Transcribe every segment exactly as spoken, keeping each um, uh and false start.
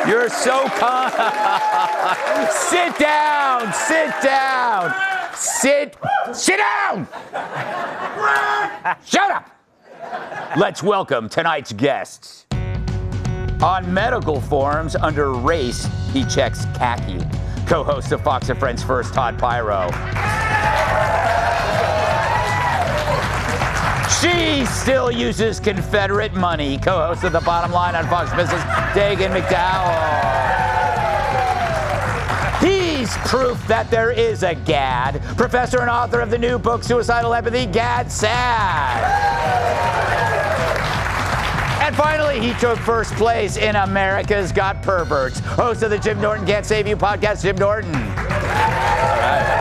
You're so calm. Sit down. Sit down. Sit. Sit down. Shut up. Let's welcome tonight's guests. On medical forums under race, he checks khaki. Co-host of Fox and Friends First, Todd Pyro. She still uses Confederate money. Co-host of The Bottom Line on Fox Business, Dagan McDowell. He's proof that there is a Gad. Professor and author of the new book, Suicidal Empathy, Gad Saad. And finally, he took first place in America's Got Perverts. Host of the Jim Norton Can't Save You podcast, Jim Norton. All right.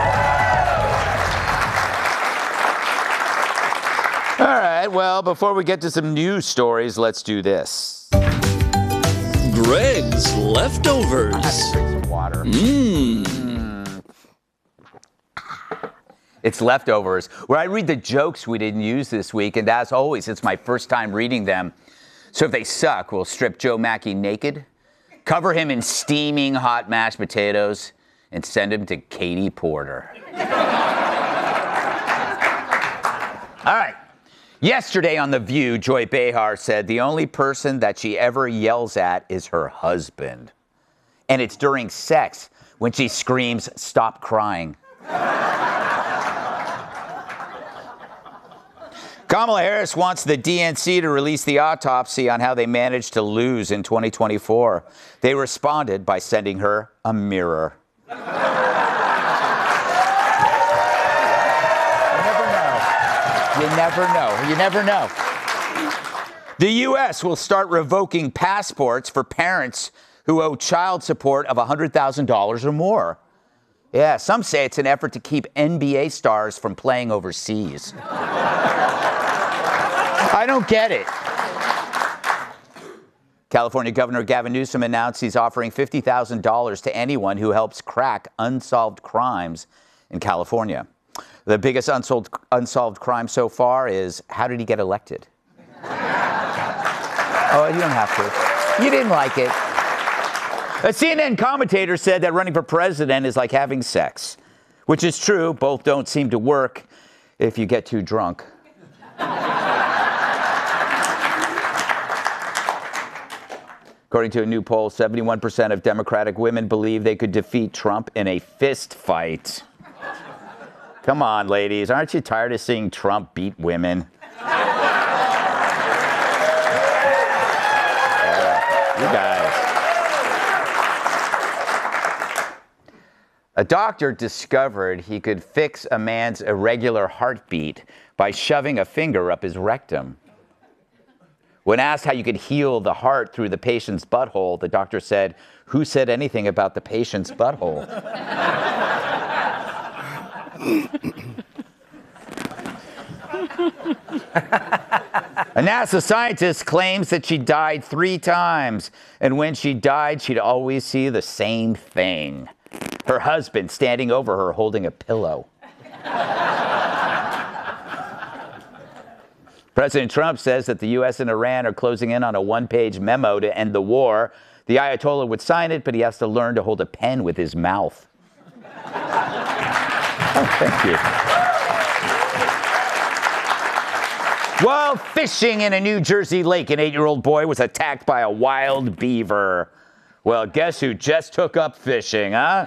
All right, well, before we get to some news stories, let's do this. Greg's Leftovers. I have to drink some water. Mmm. Mm. It's Leftovers, where I read the jokes we didn't use this week, and as always, it's my first time reading them. So if they suck, we'll strip Joe Mackey naked, cover him in steaming hot mashed potatoes, and send him to Katie Porter. All right. Yesterday on The View, Joy Behar said the only person that she ever yells at is her husband. And it's during sex when she screams, "Stop crying." Kamala Harris wants the D N C to release the autopsy on how they managed to lose in twenty twenty-four. They responded by sending her a mirror. You never know. You never know. The U S will start revoking passports for parents who owe child support of one hundred thousand dollars or more. Yeah, some say it's an effort to keep N B A stars from playing overseas. I don't get it. California Governor Gavin Newsom announced he's offering fifty thousand dollars to anyone who helps crack unsolved crimes in California. The biggest unsolved, unsolved crime so far is, how did he get elected? Oh, you don't have to. You didn't like it. A C N N commentator said that running for president is like having sex, which is true. Both don't seem to work if you get too drunk. According to a new poll, seventy-one percent of Democratic women believe they could defeat Trump in a fist fight. Come on, ladies. Aren't you tired of seeing Trump beat women? Yeah, you guys. A doctor discovered he could fix a man's irregular heartbeat by shoving a finger up his rectum. When asked how you could heal the heart through the patient's butthole, the doctor said, "Who said anything about the patient's butthole?" A NASA scientist claims that she died three times, and when she died, she'd always see the same thing. Her husband standing over her holding a pillow. President Trump says that the U S and Iran are closing in on a one-page memo to end the war. The Ayatollah would sign it, but he has to learn to hold a pen with his mouth. Oh, thank you. While fishing in a New Jersey lake, an eight-year-old boy was attacked by a wild beaver. Well, guess who just took up fishing, huh?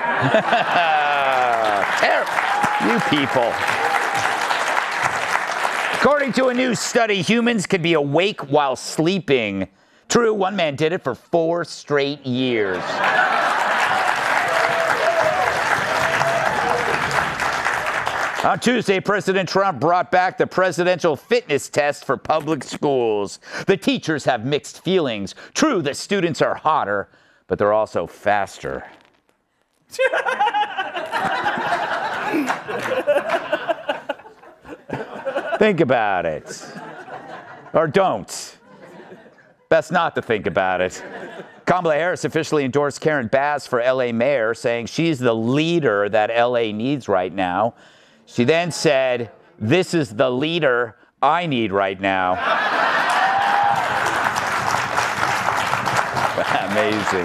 You people. According to a new study, humans can be awake while sleeping. True, one man did it for four straight years. On Tuesday, President Trump brought back the presidential fitness test for public schools. The teachers have mixed feelings. True, the students are hotter, but they're also faster. Think about it. Or don't. Best not to think about it. Kamala Harris officially endorsed Karen Bass for L A mayor, saying she's the leader that L A needs right now. She then said, "This is the leader I need right now." Amazing.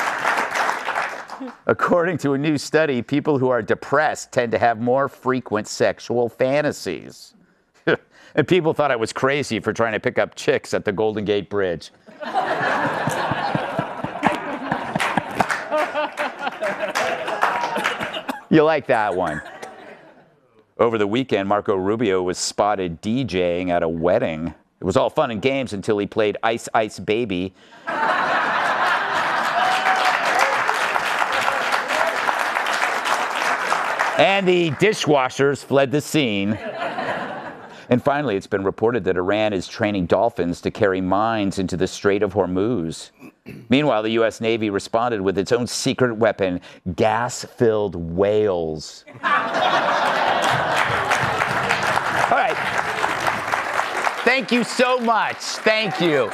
According to a new study, people who are depressed tend to have more frequent sexual fantasies. And people thought I was crazy for trying to pick up chicks at the Golden Gate Bridge. You like that one? Over the weekend, Marco Rubio was spotted DJing at a wedding. It was all fun and games until he played Ice Ice Baby. And the dishwashers fled the scene. And finally, it's been reported that Iran is training dolphins to carry mines into the Strait of Hormuz. Meanwhile, the U S Navy responded with its own secret weapon, gas-filled whales. All right. Thank you so much. Thank you.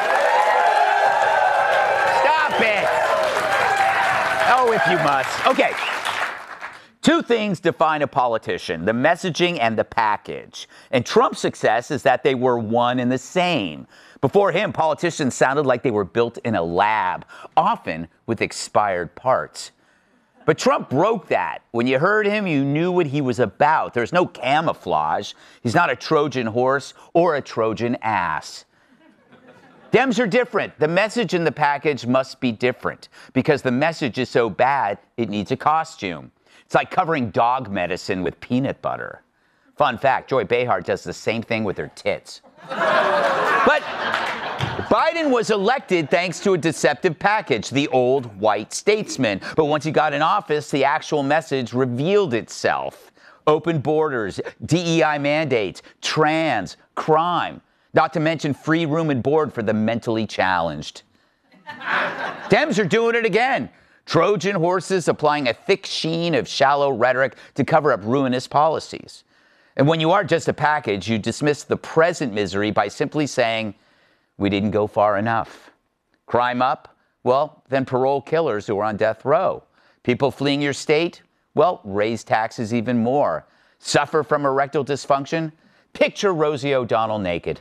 Stop it. Oh, if you must. Okay. Two things define a politician, the messaging and the package. And Trump's success is that they were one and the same. Before him, politicians sounded like they were built in a lab, often with expired parts. But Trump broke that. When you heard him, you knew what he was about. There's no camouflage. He's not a Trojan horse or a Trojan ass. Dems are different. The message in the package must be different because the message is so bad, it needs a costume. It's like covering dog medicine with peanut butter. Fun fact, Joy Behar does the same thing with her tits. But Biden was elected thanks to a deceptive package, the old white statesman. But once he got in office, the actual message revealed itself. Open borders, D E I mandates, trans, crime, not to mention free room and board for the mentally challenged. Dems are doing it again. Trojan horses applying a thick sheen of shallow rhetoric to cover up ruinous policies. And when you are just a package, you dismiss the present misery by simply saying, we didn't go far enough. Crime up? Well, then parole killers who are on death row. People fleeing your state? Well, raise taxes even more. Suffer from erectile dysfunction? Picture Rosie O'Donnell naked.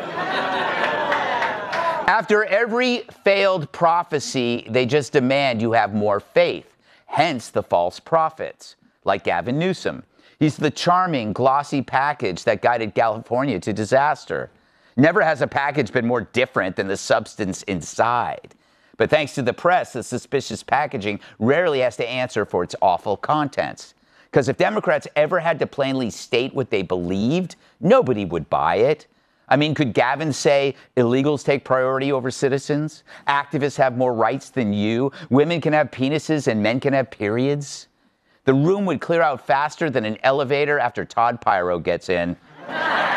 After every failed prophecy, they just demand you have more faith. Hence the false prophets, like Gavin Newsom. He's the charming, glossy package that guided California to disaster. Never has a package been more different than the substance inside. But thanks to the press, the suspicious packaging rarely has to answer for its awful contents. Because if Democrats ever had to plainly state what they believed, nobody would buy it. I mean, could Gavin say illegals take priority over citizens? Activists have more rights than you? Women can have penises and men can have periods? The room would clear out faster than an elevator after Todd Pyro gets in.